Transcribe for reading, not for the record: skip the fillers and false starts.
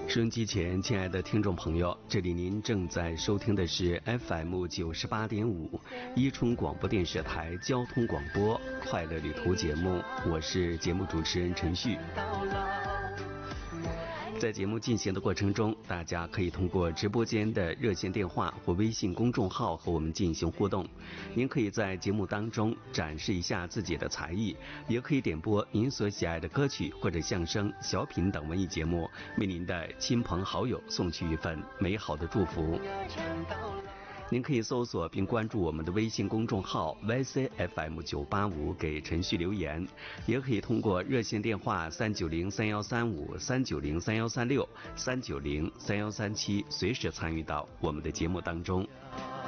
收音机前，亲爱的听众朋友，这里您正在收听的是 FM 98.5伊春广播电视台交通广播快乐旅途节目，我是节目主持人陈旭。在节目进行的过程中，大家可以通过直播间的热线电话或微信公众号和我们进行互动。您可以在节目当中展示一下自己的才艺，也可以点播您所喜爱的歌曲或者相声、小品等文艺节目，为您的亲朋好友送去一份美好的祝福。您可以搜索并关注我们的微信公众号 YCFM985 给陈旭留言，也可以通过热线电话3903135、3903136、3903137随时参与到我们的节目当中。